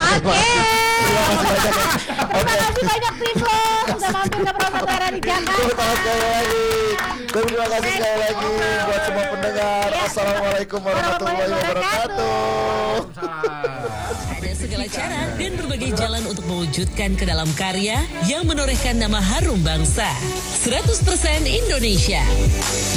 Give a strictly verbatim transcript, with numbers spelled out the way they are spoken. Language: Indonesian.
Oke. Terima kasih banyak. Terima kasih banyak Prislo sudah mampir ke Promotera di Jakarta. Terima kasih sekali lagi. Terima kasih sekali lagi buat semua pendengar. Assalamualaikum warahmatullahi wabarakatuh. Ada segala cara dan berbagai jalan untuk mewujudkan ke dalam karya yang menorehkan nama harum bangsa. seratus persen Indonesia.